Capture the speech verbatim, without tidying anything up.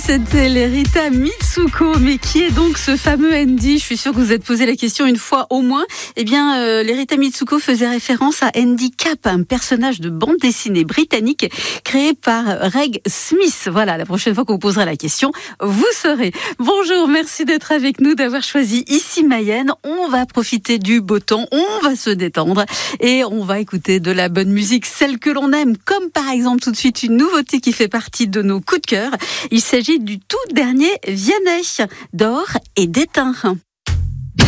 c'était Lerita Mitsuko. Mais qui est donc ce fameux Andy ? Je suis sûre que vous vous êtes posé la question une fois au moins. Eh bien, euh, Lerita Mitsuko faisait référence à Andy Capp, un personnage de bande dessinée britannique créé par Reg Smith. Voilà, la prochaine fois qu'on vous posera la question, vous saurez. Bonjour, merci d'être avec nous, d'avoir choisi Ici Mayenne. On va profiter du beau temps, on va se détendre et on va écouter de la bonne musique, celle que l'on aime, comme par exemple tout de suite une nouveauté qui fait partie de nos coups de cœur. Il s'agit du tout dernier Vianney, d'or et d'étain.